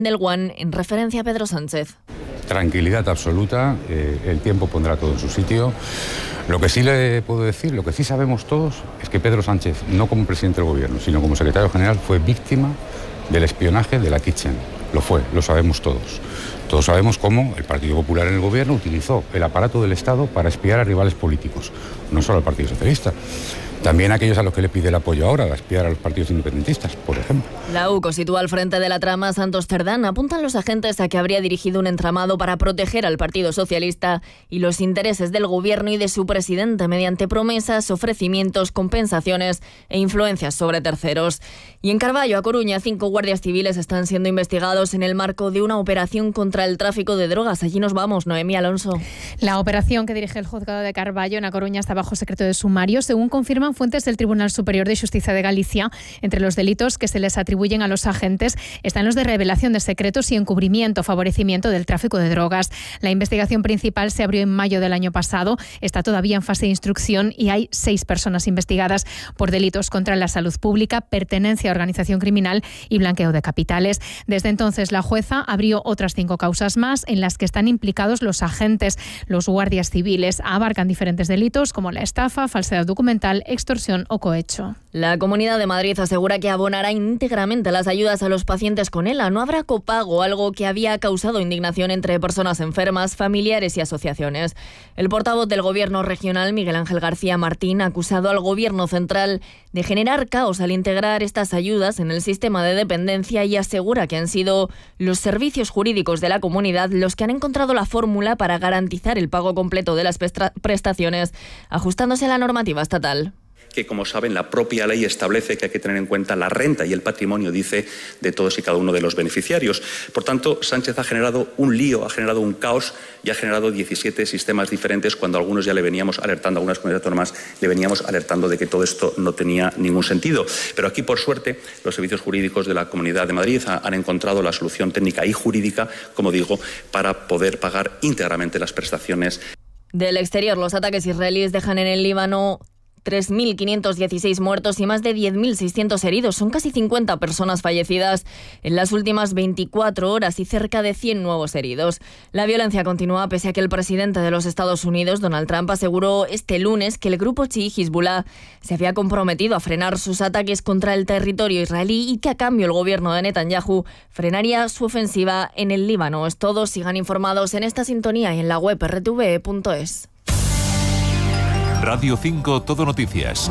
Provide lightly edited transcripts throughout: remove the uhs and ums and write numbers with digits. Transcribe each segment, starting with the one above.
del One en referencia a Pedro Sánchez. Tranquilidad absoluta, el tiempo pondrá todo en su sitio. Lo que sí le puedo decir, lo que sí sabemos todos, es que Pedro Sánchez, no como presidente del gobierno, sino como secretario general, fue víctima del espionaje de la Kitchen. Lo fue, lo sabemos todos. Todos sabemos cómo el Partido Popular en el gobierno utilizó el aparato del Estado para espiar a rivales políticos, no solo al Partido Socialista. También aquellos a los que le pide el apoyo ahora, a espiar a los partidos independentistas, por ejemplo. La UCO sitúa al frente de la trama Santos Cerdán. Apuntan los agentes a que habría dirigido un entramado para proteger al Partido Socialista y los intereses del gobierno y de su presidente mediante promesas, ofrecimientos, compensaciones e influencias sobre terceros. Y en Carballo, a Coruña, 5 guardias civiles están siendo investigados en el marco de una operación contra el tráfico de drogas. Allí nos vamos, Noemí Alonso. La operación que dirige el juzgado de Carballo en A Coruña está bajo secreto de sumario, según confirman fuentes del Tribunal Superior de Justicia de Galicia. Entre los delitos que se les atribuyen a los agentes están los de revelación de secretos y encubrimiento, favorecimiento del tráfico de drogas. La investigación principal se abrió en mayo del año pasado, está todavía en fase de instrucción y hay 6 personas investigadas por delitos contra la salud pública, pertenencia a organización criminal y blanqueo de capitales. Desde entonces, la jueza abrió otras 5 causas más en las que están implicados los agentes. Los guardias civiles abarcan diferentes delitos como la estafa, falsedad documental, extorsión o cohecho. La Comunidad de Madrid asegura que abonará íntegramente las ayudas a los pacientes con ELA. No habrá copago, algo que había causado indignación entre personas enfermas, familiares y asociaciones. El portavoz del Gobierno regional, Miguel Ángel García Martín, ha acusado al Gobierno central de generar caos al integrar estas ayudas en el sistema de dependencia y asegura que han sido los servicios jurídicos de la comunidad los que han encontrado la fórmula para garantizar el pago completo de las prestaciones, ajustándose a la normativa estatal. Que, como saben, la propia ley establece que hay que tener en cuenta la renta y el patrimonio, dice, de todos y cada uno de los beneficiarios. Por tanto, Sánchez ha generado un lío, ha generado un caos y ha generado 17 sistemas diferentes cuando algunos ya le veníamos alertando, algunas comunidades autónomas le veníamos alertando de que todo esto no tenía ningún sentido. Pero aquí, por suerte, los servicios jurídicos de la Comunidad de Madrid han encontrado la solución técnica y jurídica, como digo, para poder pagar íntegramente las prestaciones. Del exterior, los ataques israelíes dejan en el Líbano 3.516 muertos y más de 10.600 heridos. Son casi 50 personas fallecidas en las últimas 24 horas y cerca de 100 nuevos heridos. La violencia continúa pese a que el presidente de los Estados Unidos, Donald Trump, aseguró este lunes que el grupo chií Hezbollah se había comprometido a frenar sus ataques contra el territorio israelí y que a cambio el gobierno de Netanyahu frenaría su ofensiva en el Líbano. Es todo. Sigan informados en esta sintonía y en la web rtve.es. Radio 5 Todo Noticias.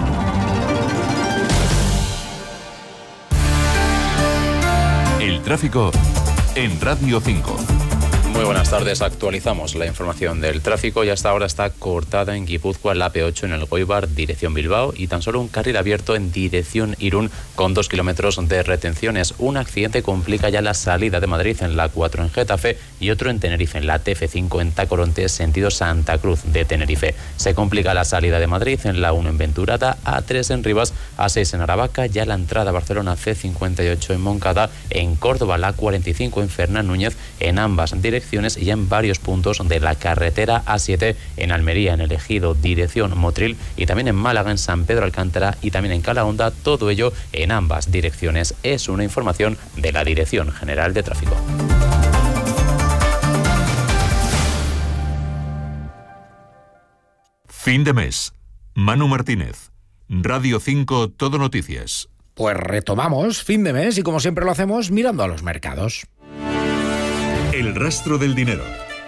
El tráfico en Radio 5. Muy buenas tardes, actualizamos la información del tráfico y hasta ahora está cortada en Guipúzcoa la AP8 en el Goibar, dirección Bilbao, y tan solo un carril abierto en dirección Irún con 2 kilómetros de retenciones. Un accidente complica ya la salida de Madrid en la 4 en Getafe y otro en Tenerife en la TF5 en Tacoronte, sentido Santa Cruz de Tenerife. Se complica la salida de Madrid en la 1 en Venturada, A3 en Rivas, A6 en Aravaca, ya la entrada a Barcelona C58 en Moncada, en Córdoba la 45 en Fernán Núñez, en ambas direcciones y en varios puntos de la carretera A7 en Almería, en el Ejido, dirección Motril, y también en Málaga, en San Pedro Alcántara y también en Calahonda, todo ello en ambas direcciones. Es una información de la Dirección General de Tráfico. Fin de mes. Manu Martínez. Radio 5 Todo Noticias. Pues retomamos fin de mes y como siempre lo hacemos mirando a los mercados. El rastro del dinero.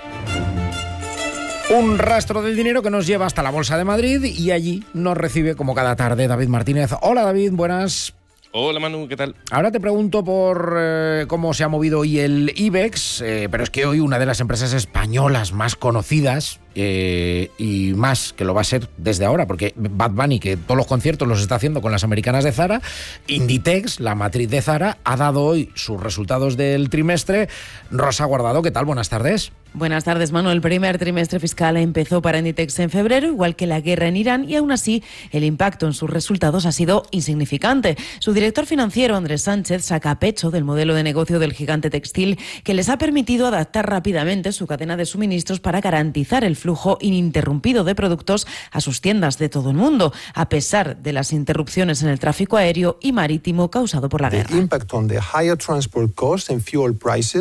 Un rastro del dinero que nos lleva hasta la Bolsa de Madrid y allí nos recibe como cada tarde David Martínez. Hola David, buenas. Hola Manu, ¿qué tal? Ahora te pregunto por cómo se ha movido hoy el IBEX, pero es que hoy una de las empresas españolas más conocidas y más que lo va a ser desde ahora, porque Bad Bunny, que todos los conciertos los está haciendo con las americanas de Zara, Inditex, la matriz de Zara, ha dado hoy sus resultados del trimestre. Rosa Guardado, ¿qué tal? Buenas tardes. Buenas tardes, Manu. El primer trimestre fiscal empezó para Inditex en febrero, igual que la guerra en Irán, y aún así el impacto en sus resultados ha sido insignificante. Su director financiero, Andrés Sánchez, saca pecho del modelo de negocio del gigante textil que les ha permitido adaptar rápidamente su cadena de suministros para garantizar el flujo ininterrumpido de productos a sus tiendas de todo el mundo, a pesar de las interrupciones en el tráfico aéreo y marítimo causado por la guerra.